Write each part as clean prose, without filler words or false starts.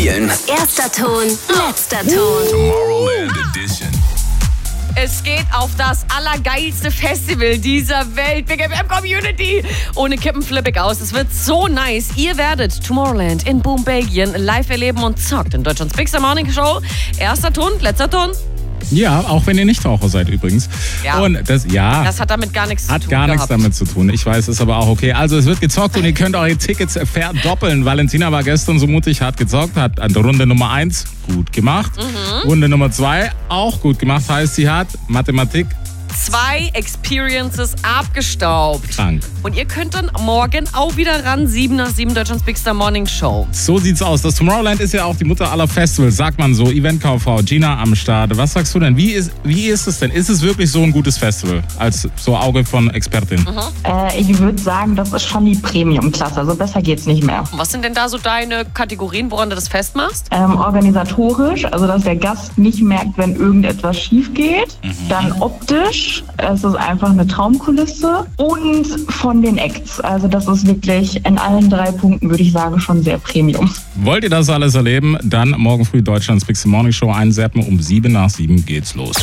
Erster Ton, letzter Ton. Tomorrowland Edition. Es geht auf das allergeilste Festival dieser Welt. Big FM Community. Ohne Kippen flippig aus. Es wird so nice. Ihr werdet Tomorrowland in Boom, Belgien live erleben und zockt in Deutschlands Big Morning Show. Erster Ton, letzter Ton. Ja, auch wenn ihr Nichtraucher seid übrigens. Ja. Und das hat damit gar nichts zu tun. Hat gar nichts damit zu tun. Ich weiß, ist aber auch okay. Also es wird gezockt und ihr könnt eure Tickets verdoppeln. Valentina war gestern so mutig, hat gezockt, hat an der Runde Nummer 1 gut gemacht. Runde Nummer 2 auch gut gemacht. Heißt, sie hat Mathematik 2 Experiences abgestaubt. krank. Und ihr könnt dann morgen auch wieder ran. 7 nach 7 Deutschlands Big Morning Show. So sieht's aus. Das Tomorrowland ist ja auch die Mutter aller Festivals, sagt man so. Eventkauffrau Gina am Start. Was sagst du denn? Wie ist es denn? Ist es wirklich so ein gutes Festival? Als so Auge von Expertin. Ich würde sagen, das ist schon die Premium-Klasse. Also besser geht's nicht mehr. Und was sind denn da so deine Kategorien, woran du das festmachst? Organisatorisch, also dass der Gast nicht merkt, wenn irgendetwas schief geht. Dann optisch, es ist einfach eine Traumkulisse. Und von den Acts, also das ist wirklich in allen 3 Punkten, würde ich sagen, schon sehr Premium. Wollt ihr das alles erleben? Dann morgen früh Deutschlands Big Morning Show einsetzen. Um 7 nach 7 geht's los.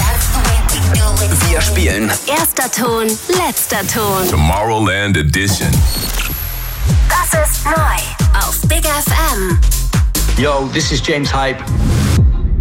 Wir spielen. Erster Ton, letzter Ton. Tomorrowland Edition. Das ist neu auf Big FM. Yo, this is James Hype.